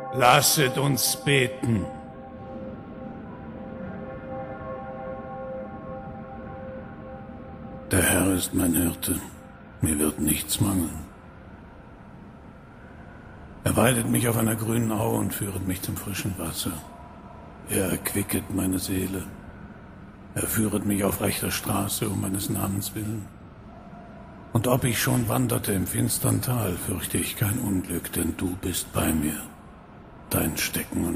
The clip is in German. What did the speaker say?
Lasset uns beten. Der Herr ist mein Hirte, mir wird nichts mangeln. Er weidet mich auf einer grünen Aue und führet mich zum frischen Wasser. Er erquicket meine Seele. Er führet mich auf rechter Straße um meines Namens willen. Und ob ich schon wanderte im finstern Tal, fürchte ich kein Unglück, denn du bist bei mir. Dein Stecken und